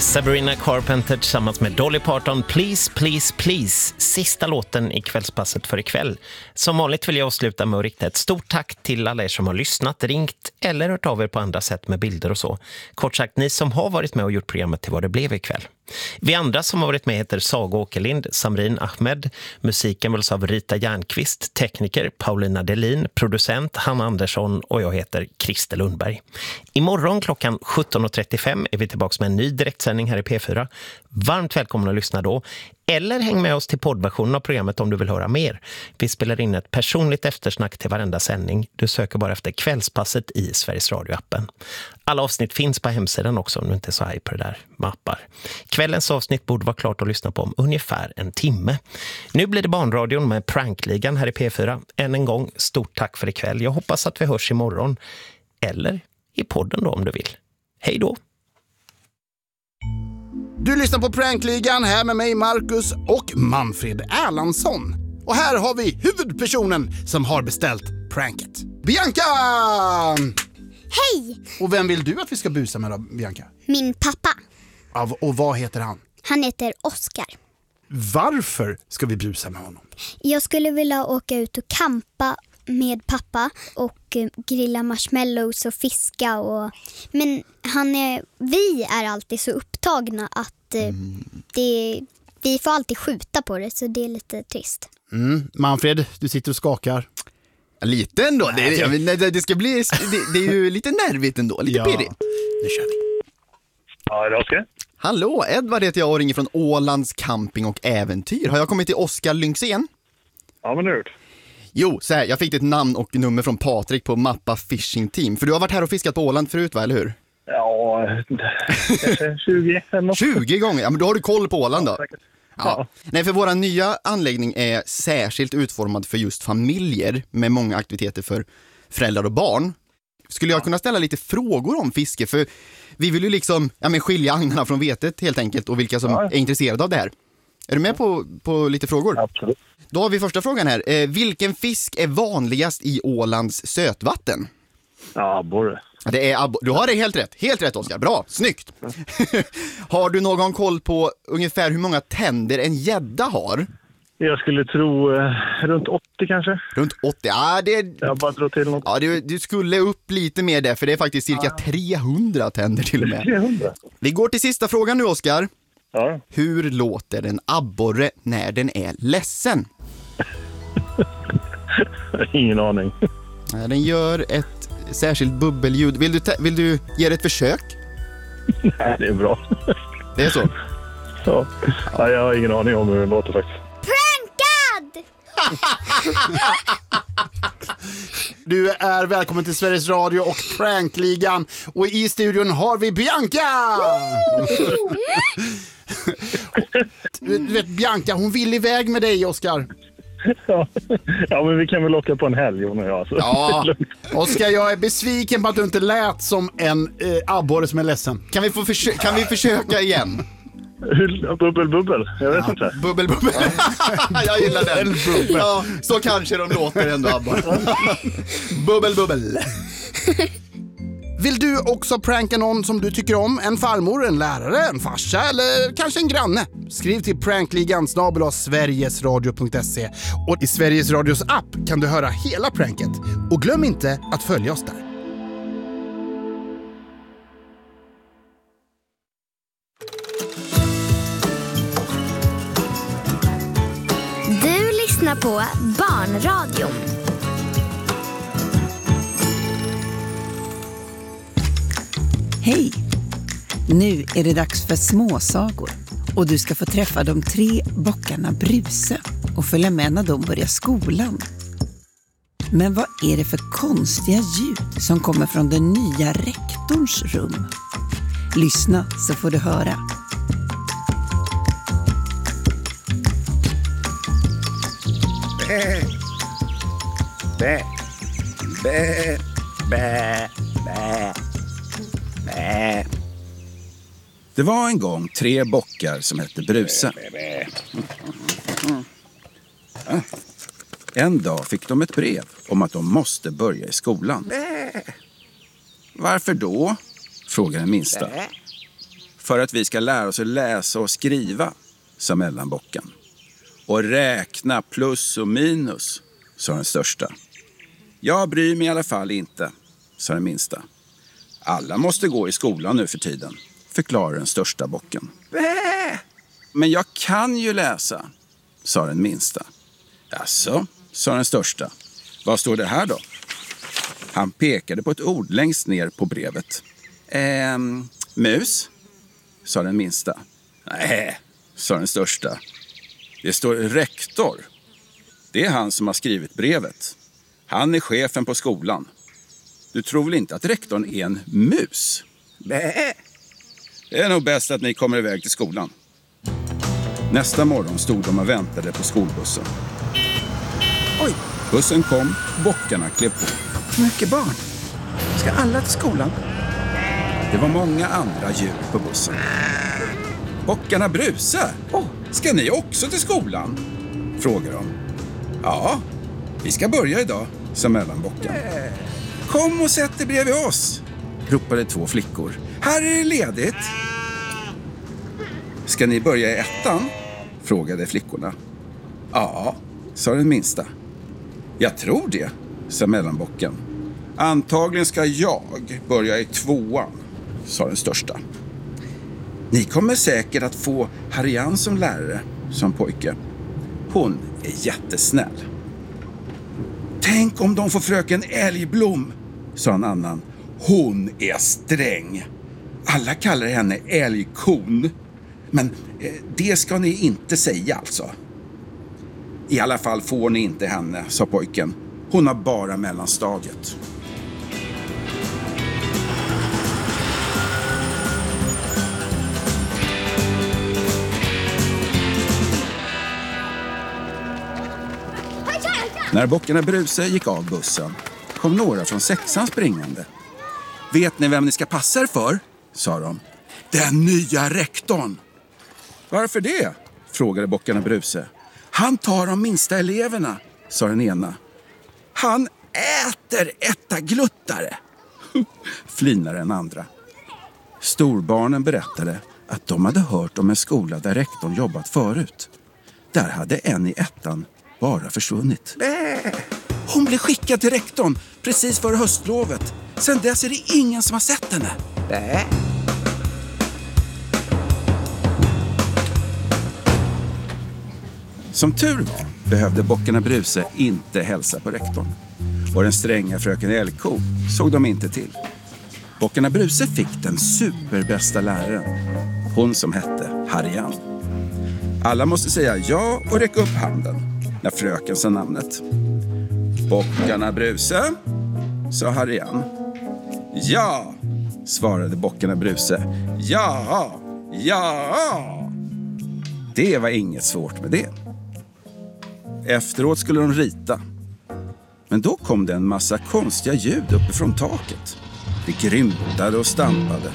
Sabrina Carpenter tillsammans med Dolly Parton, Please, Please, Please. Sista låten i kvällspasset för ikväll. Som vanligt vill jag avsluta med att rikta ett stort tack till alla er som har lyssnat, ringt eller hört av er på andra sätt med bilder och så. Kort sagt, ni som har varit med och gjort programmet till vad det blev ikväll. Vi andra som har varit med heter Saga Åkerlind, Samrin Ahmed, musiken väls av Rita Järnqvist, tekniker Paulina Delin, producent Hanna Andersson och jag heter Christer Lundberg. Imorgon klockan 17.35 är vi tillbaka med en ny direktsändning här i P4. Varmt välkommen att lyssna då. Eller häng med oss till poddversionen av programmet om du vill höra mer. Vi spelar in ett personligt eftersnack till varenda sändning. Du söker bara efter Kvällspasset i Sveriges Radio-appen. Alla avsnitt finns på hemsidan också om du inte är så haj på det där mappar. Kvällens avsnitt borde vara klart att lyssna på om ungefär en timme. Nu blir det Barnradion med Prankligan här i P4. Än en gång, stort tack för ikväll. Jag hoppas att vi hörs imorgon. Eller i podden då om du vill. Hej då! Du lyssnar på Prankligan här med mig Marcus och Manfred Erlandsson. Och här har vi huvudpersonen som har beställt pranket. Bianca! Hej! Och vem vill du att vi ska busa med då, Bianca? Min pappa. Ja, och vad heter han? Han heter Oskar. Varför ska vi busa med honom? Jag skulle vilja åka ut och campa med pappa och grilla marshmallows och fiska men vi är alltid så upptagna att vi får alltid skjuta på det, så det är lite trist. Manfred, du sitter och skakar. Lite ändå. Det ska bli det är ju lite nervigt ändå, lite pirrigt. Nu kör vi. Ja, det är Oskar. Hallå, Edvard heter jag och ringer från Ålands camping och äventyr. Har jag kommit till Oskar Lynxén? Ja, men det är gjort. Jo, så här, jag fick ett namn och nummer från Patrik på Mappa Fishing Team. För du har varit här och fiskat på Åland förut, va, eller hur? Ja, kanske 20 eller något. 20 gånger? Ja, men då har du koll på Åland då? Säkert. Ja. Nej, för våra nya anläggning är särskilt utformad för just familjer med många aktiviteter för föräldrar och barn. Skulle jag kunna ställa lite frågor om fiske? För vi vill ju liksom skilja agnarna från vetet helt enkelt, och vilka som är intresserade av det här. Är du med på lite frågor? Absolut. Då har vi första frågan här. Vilken fisk är vanligast i Ålands sötvatten? Ja, abborre. Det är du har det helt rätt. Helt rätt, Oskar. Bra, snyggt. Har du någon koll på ungefär hur många tänder en gädda har? Jag skulle tro runt 80 kanske. Runt 80? Ja, jag bara drar till något. Ja, du skulle upp lite mer där, för det är faktiskt cirka 300 tänder till och med. 300? Vi går till sista frågan nu, Oskar. Ja. Hur låter en abborre när den är ledsen? Ingen aning. Den gör ett särskilt bubbelljud. Vill du ge det ett försök? Nej, det är bra. Det är så? Ja, jag har ingen aning om hur det låter faktiskt. Prankad! Du är välkommen till Sveriges Radio och Prankligan. Och i studion har vi Bianca! Du vet, Bianca, hon vill iväg med dig, Oskar. Ja, men vi kan väl locka på en helg, hon och jag. Så. Ja, Oskar, jag är besviken på att du inte lät som en abborre som är ledsen. Kan vi försöka igen? Bubbel. Jag vet inte. Bubbel. Jag gillar den. Ja, så kanske de låter ändå, abborre. Bubbel. Vill du också pranka någon som du tycker om? En farmor, en lärare, en farsa eller kanske en granne? Skriv till prankligan@sverigesradio.se. Och i Sveriges Radios app kan du höra hela pranket. Och glöm inte att följa oss där. Du lyssnar på Barnradion. Hej! Nu är det dags för småsagor och du ska få träffa de 3 bockarna Bruse och följa med när de börjar skolan. Men vad är det för konstiga ljud som kommer från den nya rektorns rum? Lyssna så får du höra. Bä. Bä. Bä. Bä. Bä. Det var en gång 3 bockar som hette Bruse. En dag fick de ett brev om att de måste börja i skolan. Varför då? Frågar den minsta. För att vi ska lära oss att läsa och skriva, sa mellanbocken. Och räkna plus och minus, sa den största. Jag bryr mig i alla fall inte, sa den minsta. Alla måste gå i skolan nu för tiden, förklarar den största bocken. Bä! Men jag kan ju läsa, sa den minsta. Jaså, sa den största. Vad står det här då? Han pekade på ett ord längst ner på brevet. Mus, sa den minsta. Nej, sa den största. Det står rektor. Det är han som har skrivit brevet. Han är chefen på skolan. Du tror väl inte att rektorn är en mus? Bä. Det är nog bäst att ni kommer iväg till skolan. Nästa morgon stod de och väntade på skolbussen. Oj, bussen kom, bockarna klev på. Mycket barn. Ska alla till skolan? Det var många andra djur på bussen. Bockarna Bruse, ska ni också till skolan? Frågar de. Ja, vi ska börja idag, sa mellanbocken. Kom och sätt dig bredvid oss, ropade 2 flickor. Här är det ledigt. Ska ni börja i 1:an? Frågade flickorna. Ja, sa den minsta. Jag tror det, sa mellanbocken. Antagligen ska jag börja i 2:an, sa den största. Ni kommer säkert att få Harian som lärare, sa en pojke. Hon är jättesnäll. Tänk om de får fröken Älgblom, sa en annan. Hon är sträng. Alla kallar henne älgkon. Men det ska ni inte säga alltså. I alla fall får ni inte henne, sa pojken. Hon har bara mellanstadiet. När bockarna Bruse gick av bussen kom några från 6:an springande. Vet ni vem ni ska passa er för? Sa de. Den nya rektorn. Varför det? Frågade bockarna Bruse. Han tar de minsta eleverna, sa den ena. Han äter ättagluttare, flinade den andra. Storbarnen berättade att de hade hört om en skola där rektorn jobbat förut. Där hade en i 1:an bara försvunnit. Hon blev skickad till rektorn precis före höstlovet. Sen dess är det ingen som har sett henne. Som tur var behövde bockarna Bruse inte hälsa på rektorn. Och den stränga fröken Älgko såg de inte till. Bockarna Bruse fick den superbästa läraren. Hon som hette Harian. Alla måste säga ja och räcka upp handen när fröken sa namnet. Bockarna Bruse, sa Harian. Ja, svarade bockarna Bruse. Ja, ja. Det var inget svårt med det. Efteråt skulle de rita. Men då kom det en massa konstiga ljud uppifrån taket. Det grymtade och stampade.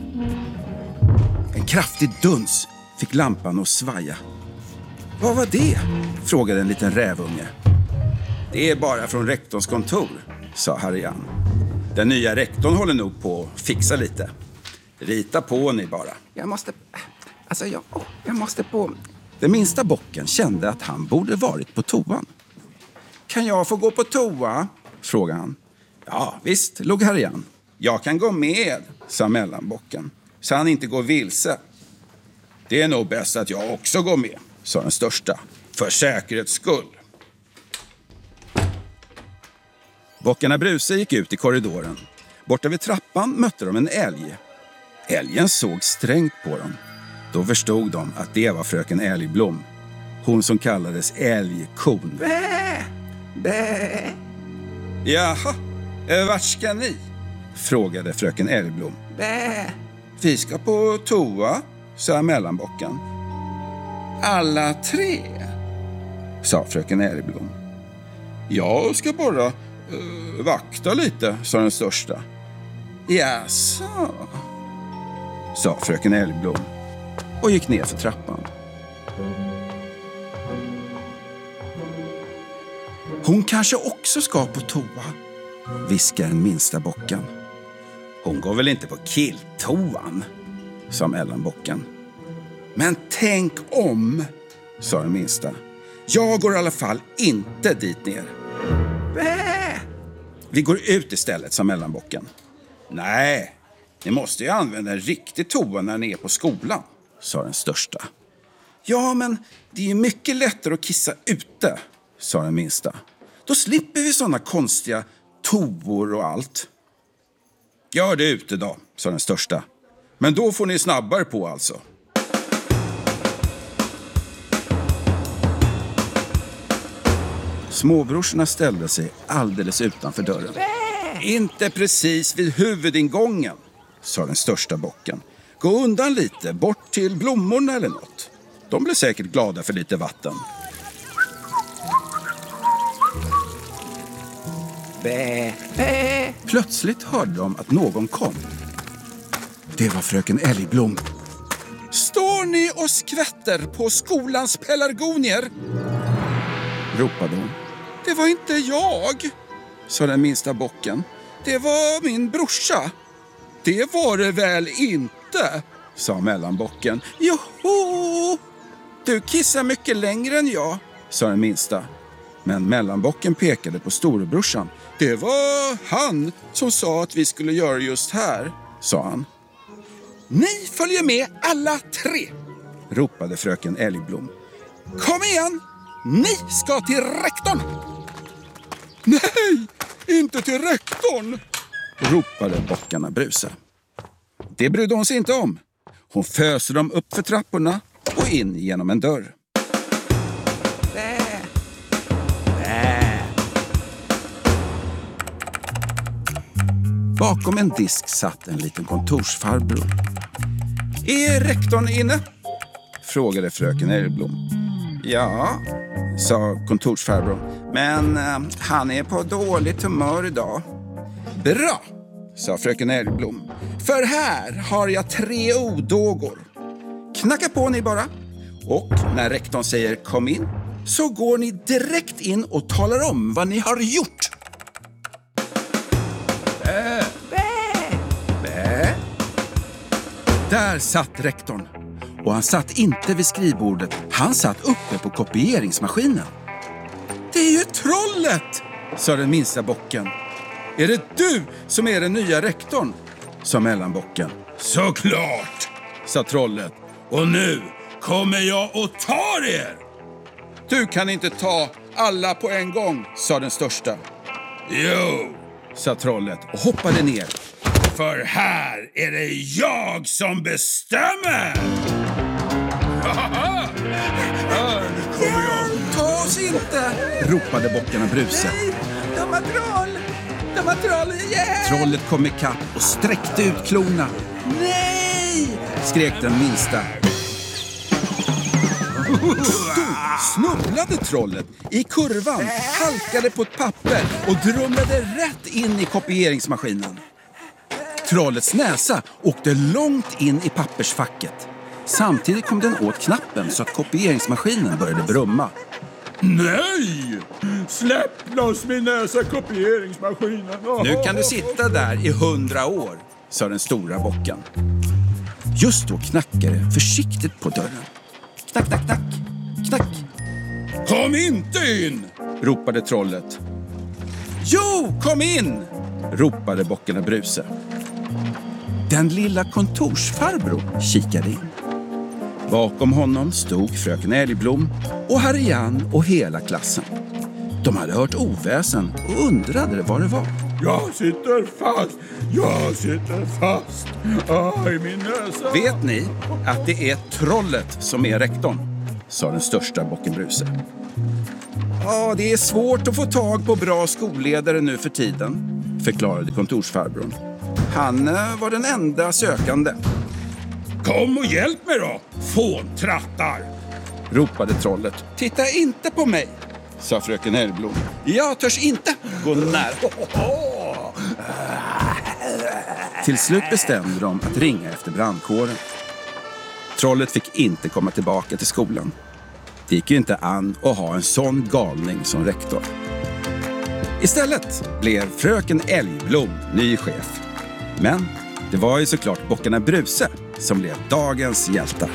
En kraftig duns fick lampan att svaja. Vad var det? Frågade en liten rävunge. Det är bara från rektorns kontor, sa Harian. Den nya rektorn håller nog på att fixa lite. Rita på ni bara. Jag måste på... Den minsta bocken kände att han borde varit på toan. Kan jag få gå på toa? Frågade han. Ja, visst, låg Harian. Jag kan gå med, sa mellanbocken. Så han inte går vilse. Det är nog bäst att jag också går med, sa den största. För säkerhets skull. Bockarna Bruse gick ut i korridoren. Borta vid trappan mötte de en älg. Älgen såg strängt på dem. Då förstod de att det var fröken Älgblom. Hon som kallades älgkon. Bä! Bä! Jaha, vart ska ni? Frågade fröken Älgblom. Bä! Vi ska på toa, sa mellanbocken. Alla 3, sa fröken Älgblom. Jag ska bara vakta lite, sa den största. Jaså, sa fröken Älgblom och gick ner för trappan. Hon kanske också ska på toa, viskade den minsta bocken. Hon går väl inte på killtoan, sa mellanbocken. Men tänk om, sa den minsta. Jag går i alla fall inte dit ner. Bä! Vi går ut istället, sa mellanbocken. Nej, ni måste ju använda en riktig toa när ni är på skolan, sa den största. Ja, men det är mycket lättare att kissa ute, sa den minsta. Då slipper vi sådana konstiga toor och allt. Gör det ute då, sa den största. Men då får ni snabbare på alltså. Småbrorsorna ställde sig alldeles utanför dörren. Inte precis vid huvudingången, sa den största bocken. Gå undan lite, bort till blommorna eller något. De blev säkert glada för lite vatten. Bä, bä. Plötsligt hörde de att någon kom. Det var fröken Älgblom. Står ni och skvätter på skolans pelargonier? Ropade hon. Det var inte jag, sa den minsta bocken. Det var min brorsa. Det var det väl inte, sa mellanbocken. Joho! Du kissar mycket längre än jag, sa den minsta. Men mellanbocken pekade på storebrorsan. Det var han som sa att vi skulle göra just här, sa han. Ni följer med alla tre, ropade fröken Älgblom. Kom igen, ni ska till rektorn. Nej, inte till rektorn, ropade bockarna Bruse. Det brydde hon sig inte om. Hon föste dem upp för trapporna och in genom en dörr. Bä. Bä. Bakom en disk satt en liten kontorsfarbror. Är rektorn inne? Frågade fröken Älgblom. Ja, sa kontorsfarbrorn. Men han är på dåligt humör idag. Bra, sa fröken Älgblom. För här har jag 3 odågor. Knacka på ni bara. Och när rektorn säger kom in så går ni direkt in och talar om vad ni har gjort. Bä, bä, bä. Där satt rektorn. Och han satt inte vid skrivbordet. Han satt uppe på kopieringsmaskinen. Det är ju trollet, sa den minsta bocken. Är det du som är den nya rektorn? Sa mellanbocken. Såklart, sa trollet. Och nu kommer jag och tar er. Du kan inte ta alla på en gång, sa den största. Jo, sa trollet och hoppade ner. För här är det jag som bestämmer. Ta oss inte, ropade bockarna Bruse. Nej, de har troll. De har troll igen. Trollet kom i kapp och sträckte ut klorna. Nej, skrek den minsta. Snubblade trollet i kurvan, halkade på ett papper och drumlade rätt in i kopieringsmaskinen. Trollets näsa åkte långt in i pappersfacket. Samtidigt kom den åt knappen så att kopieringsmaskinen började brumma. Nej! Släpp loss min näsa, kopieringsmaskinen. Nu kan du sitta där i 100 år, sa den stora bocken. Just då knackade det försiktigt på dörren. Knack, knack, knack, knack. Kom inte in, ropade trollet. Jo, kom in, ropade bockarna Bruse. Den lilla kontorsfarbror kikade in. Bakom honom stod fröken Älgblom och Harrian och hela klassen. De hade hört oväsen och undrade vad det var. Jag sitter fast i min näsa. Vet ni att det är trollet som är rektorn? Sa den största bocken Bruse. Ja, det är svårt att få tag på bra skolledare nu för tiden, förklarade kontorsfarbrorn. Han var den enda sökande. Kom och hjälp mig då, fåntrattar, ropade trollet. Titta inte på mig, sa fröken Älgblom. Jag törs inte gå nära. Till slut bestämde de att ringa efter brandkåren. Trollet fick inte komma tillbaka till skolan. Det gick ju inte an att ha en sån galning som rektor. Istället blev fröken Älgblom ny chef. Men det var ju såklart bockarna Bruse som blev dagens hjältar.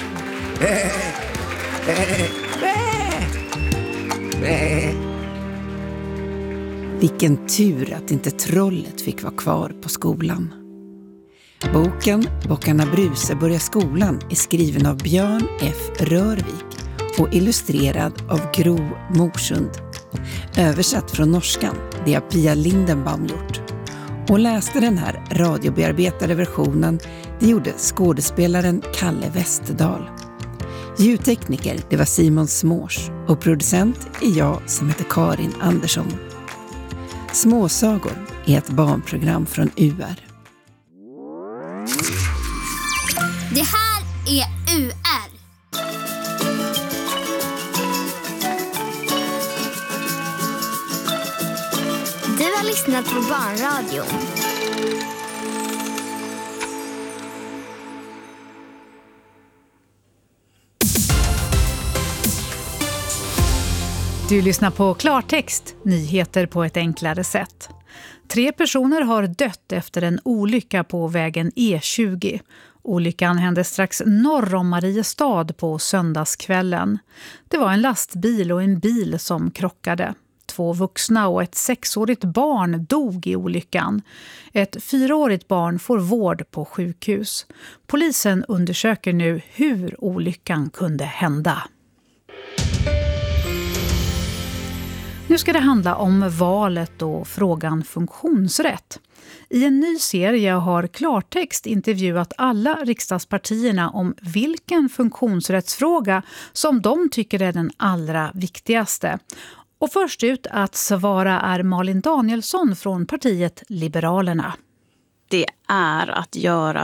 Vilken tur att inte trollet fick vara kvar på skolan. Boken Bockarna Bruse börjar skolan är skriven av Björn F. Rörvik och illustrerad av Gro Morsund. Översatt från norskan, det har Pia Lindenbaum gjort. Och läste den här radiobearbetade versionen, det gjorde skådespelaren Kalle Westerdahl. Ljudtekniker, det var Simon Smårs och producent är jag som heter Karin Andersson. Småsagor är ett barnprogram från UR. Det här är UR. Du har lyssnat på Barnradion. Du lyssnar på Klartext, nyheter på ett enklare sätt. 3 personer har dött efter en olycka på vägen E20. Olyckan hände strax norr om Mariestad på söndagskvällen. Det var en lastbil och en bil som krockade. 2 vuxna och ett 6-årigt barn dog i olyckan. Ett 4-årigt barn får vård på sjukhus. Polisen undersöker nu hur olyckan kunde hända. Nu ska det handla om valet och frågan funktionsrätt. I en ny serie har Klartext intervjuat alla riksdagspartierna om vilken funktionsrättsfråga som de tycker är den allra viktigaste. Och först ut att svara är Malin Danielsson från partiet Liberalerna. Det är att göra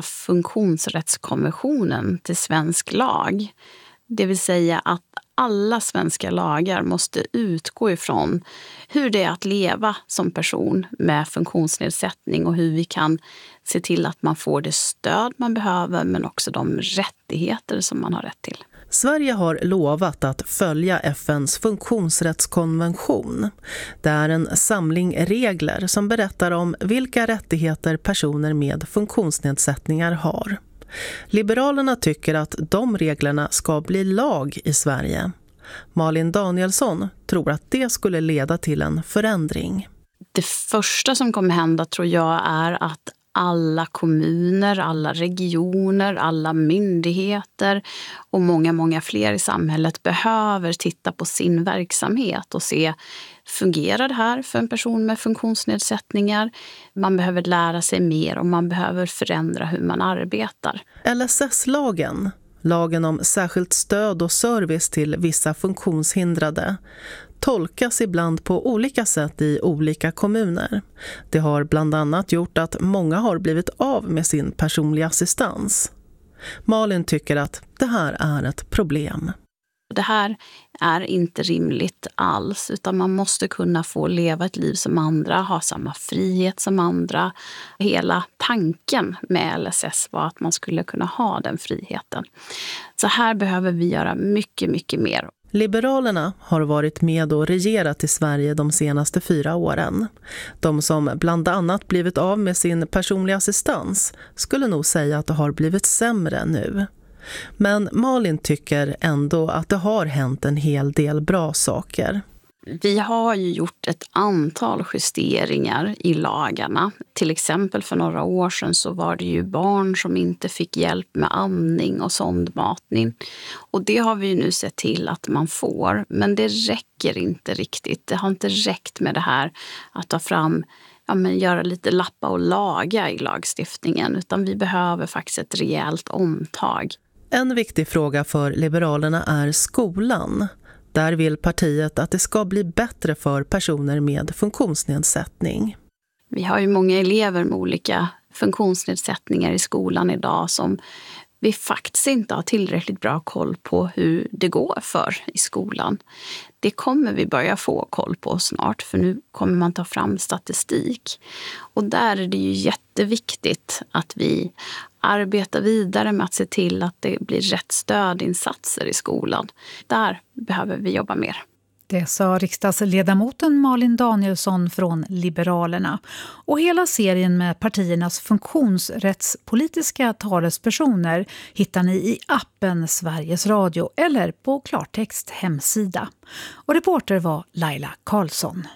funktionsrättskonventionen till svensk lag. Det vill säga att alla svenska lagar måste utgå ifrån hur det är att leva som person med funktionsnedsättning och hur vi kan se till att man får det stöd man behöver men också de rättigheter som man har rätt till. Sverige har lovat att följa FN:s funktionsrättskonvention. Det är en samling regler som berättar om vilka rättigheter personer med funktionsnedsättningar har. Liberalerna tycker att de reglerna ska bli lag i Sverige. Malin Danielsson tror att det skulle leda till en förändring. Det första som kommer hända tror jag är att alla kommuner, alla regioner, alla myndigheter och många fler i samhället behöver titta på sin verksamhet och se, fungerar det här för en person med funktionsnedsättningar? Man behöver lära sig mer och man behöver förändra hur man arbetar. LSS-lagen, lagen om särskilt stöd och service till vissa funktionshindrade, tolkas ibland på olika sätt i olika kommuner. Det har bland annat gjort att många har blivit av med sin personliga assistans. Malin tycker att det här är ett problem. Det här är inte rimligt alls, utan man måste kunna få leva ett liv som andra, ha samma frihet som andra. Hela tanken med LSS var att man skulle kunna ha den friheten. Så här behöver vi göra mycket mer. Liberalerna har varit med och regerat i Sverige de senaste 4 åren. De som bland annat blivit av med sin personliga assistans skulle nog säga att det har blivit sämre nu. Men Malin tycker ändå att det har hänt en hel del bra saker. Vi har ju gjort ett antal justeringar i lagarna. Till exempel för några år sedan så var det ju barn som inte fick hjälp med amning och sondmatning. Och det har vi ju nu sett till att man får. Men det räcker inte riktigt. Det har inte räckt med det här att ta fram, göra lite lappa och laga i lagstiftningen. Utan vi behöver faktiskt ett rejält omtag. En viktig fråga för Liberalerna är skolan. Där vill partiet att det ska bli bättre för personer med funktionsnedsättning. Vi har ju många elever med olika funktionsnedsättningar i skolan idag som vi faktiskt inte har tillräckligt bra koll på hur det går för i skolan. Det kommer vi börja få koll på snart, för nu kommer man ta fram statistik. Och där är det ju jätteviktigt att vi arbetar vidare med att se till att det blir rätt stödinsatser i skolan. Där behöver vi jobba mer. Det sa riksdagsledamoten Malin Danielsson från Liberalerna. Och hela serien med partiernas funktionsrättspolitiska talespersoner hittar ni i appen Sveriges Radio eller på Klartext hemsida. Och reporter var Laila Karlsson.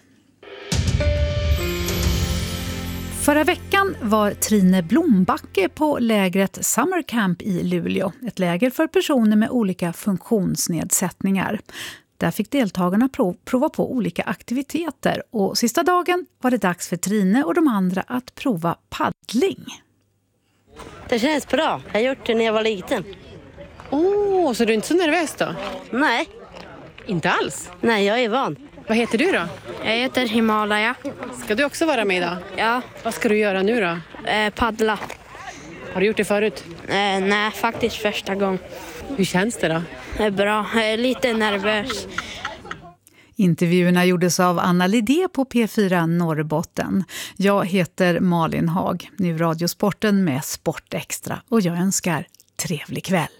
Förra veckan var Trine Blombacke på lägret Summer Camp i Luleå. Ett läger för personer med olika funktionsnedsättningar. Där fick deltagarna prova på olika aktiviteter. Och sista dagen var det dags för Trine och de andra att prova paddling. Det känns bra. Jag har gjort det när jag var liten. Så du är inte så nervös då? Nej. Inte alls? Nej, jag är van. Vad heter du då? Jag heter Himalaya. Ska du också vara med idag? Ja. Vad ska du göra nu då? Paddla. Har du gjort det förut? Nej, faktiskt första gången. Hur känns det då? Det är bra. Jag är lite nervös. Intervjuerna gjordes av Anna Lidé på P4 Norrbotten. Jag heter Malin Haag. Nu Radiosporten med Sport Extra och jag önskar trevlig kväll.